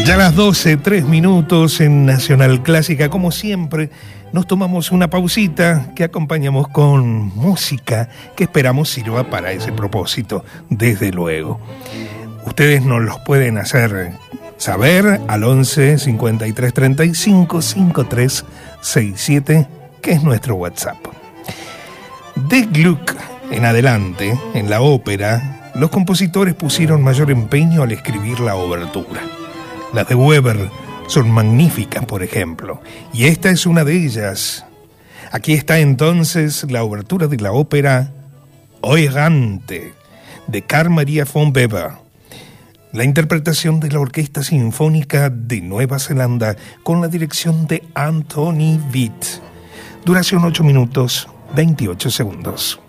Ya a las 12, 3 minutos en Nacional Clásica, como siempre, nos tomamos una pausita que acompañamos con música que esperamos sirva para ese propósito, desde luego. Ustedes nos los pueden hacer saber al 11 53 35 53 67, que es nuestro WhatsApp. De Gluck en adelante, en la ópera, los compositores pusieron mayor empeño al escribir la obertura. Las de Weber son magníficas, por ejemplo, y esta es una de ellas. Aquí está entonces la obertura de la ópera Euryanthe, de Carl Maria von Weber. La interpretación de la Orquesta Sinfónica de Nueva Zelanda con la dirección de Anthony Witt. Duración 8 minutos 28 segundos.